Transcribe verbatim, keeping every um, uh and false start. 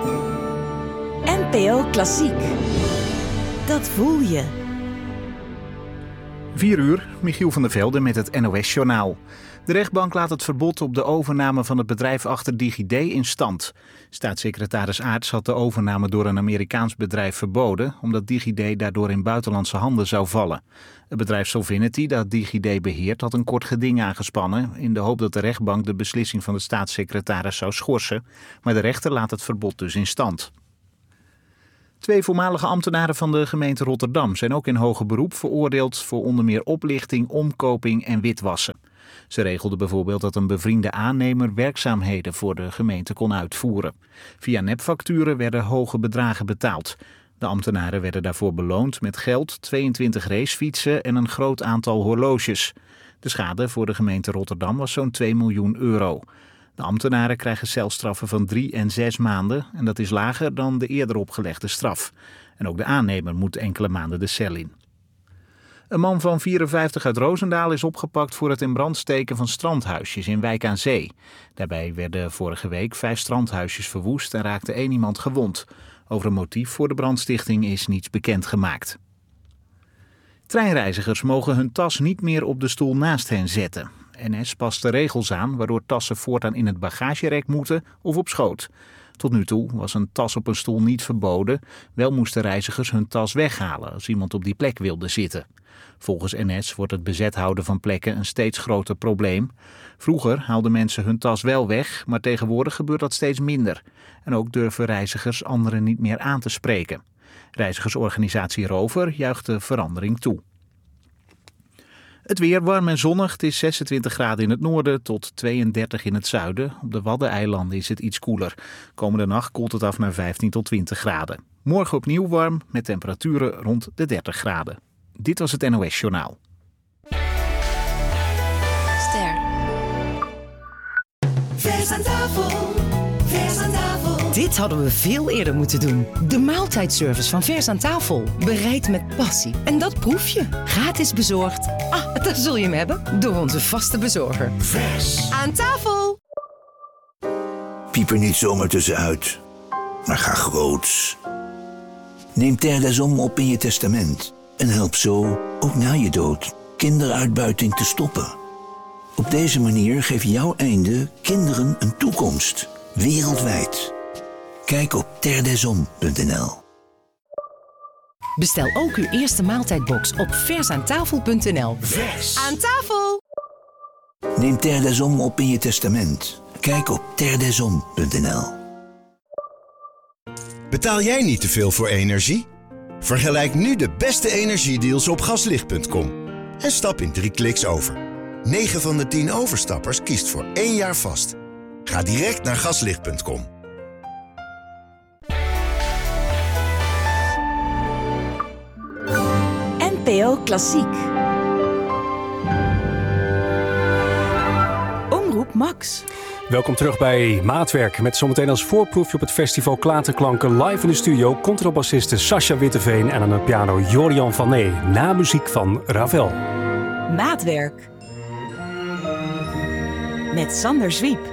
N P O Klassiek. Dat voel je. vier uur, Michiel van der Velde met het N O S-journaal. De rechtbank laat het verbod op de overname van het bedrijf achter DigiD in stand. Staatssecretaris Aerts had de overname door een Amerikaans bedrijf verboden, omdat DigiD daardoor in buitenlandse handen zou vallen. Het bedrijf Solvinity, dat DigiD beheert, had een kort geding aangespannen in de hoop dat de rechtbank de beslissing van de staatssecretaris zou schorsen, maar de rechter laat het verbod dus in stand. Twee voormalige ambtenaren van de gemeente Rotterdam zijn ook in hoger beroep veroordeeld voor onder meer oplichting, omkoping en witwassen. Ze regelden bijvoorbeeld dat een bevriende aannemer werkzaamheden voor de gemeente kon uitvoeren. Via nepfacturen werden hoge bedragen betaald. De ambtenaren werden daarvoor beloond met geld, tweeëntwintig racefietsen en een groot aantal horloges. De schade voor de gemeente Rotterdam was zo'n twee miljoen euro. De ambtenaren krijgen celstraffen van drie en zes maanden en dat is lager dan de eerder opgelegde straf. En ook de aannemer moet enkele maanden de cel in. Een man van vierenvijftig uit Roosendaal is opgepakt voor het in brand steken van strandhuisjes in Wijk aan Zee. Daarbij werden vorige week vijf strandhuisjes verwoest en raakte één iemand gewond. Over een motief voor de brandstichting is niets bekendgemaakt. Treinreizigers mogen hun tas niet meer op de stoel naast hen zetten. N S past de regels aan waardoor tassen voortaan in het bagagerek moeten of op schoot. Tot nu toe was een tas op een stoel niet verboden. Wel moesten reizigers hun tas weghalen als iemand op die plek wilde zitten. Volgens N S wordt het bezet houden van plekken een steeds groter probleem. Vroeger haalden mensen hun tas wel weg, maar tegenwoordig gebeurt dat steeds minder. En ook durven reizigers anderen niet meer aan te spreken. Reizigersorganisatie Rover juicht de verandering toe. Het weer warm en zonnig. Het is zesentwintig graden in het noorden tot tweeëndertig in het zuiden. Op de Waddeneilanden is het iets koeler. Komende nacht koelt het af naar vijftien tot twintig graden. Morgen opnieuw warm met temperaturen rond de dertig graden. Dit was het N O S-journaal. Ster. Vers aan tafel, vers aan tafel. Dit hadden we veel eerder moeten doen. De maaltijdservice van Vers aan tafel. Bereid met passie. En dat proef je. Gratis bezorgd. Ah, daar zul je hem hebben. Door onze vaste bezorger. Vers aan tafel. Piep er niet zomaar tussenuit. Maar ga groots. Neem Terre des Hommes op in je testament. En help zo, ook na je dood, kinderuitbuiting te stoppen. Op deze manier geef jouw einde kinderen een toekomst. Wereldwijd. Kijk op terre des hommes punt n l. Bestel ook uw eerste maaltijdbox op vers aan tafel punt n l. Vers aan tafel. Neem Terre des Hommes op in je testament. Kijk op terre des hommes punt n l. Betaal jij niet te veel voor energie? Vergelijk nu de beste energiedeals op gaslicht punt com. En stap in drie kliks over. negen van de tien overstappers kiest voor één jaar vast. Ga direct naar gaslicht punt com. N P O Klassiek. Omroep Max. Welkom terug bij Maatwerk met zometeen als voorproefje op het festival Klaterklanken live in de studio contrabassiste Sascha Witteveen en aan de piano Jorian van Nee, na muziek van Ravel. Maatwerk. Met Sander Zwiep.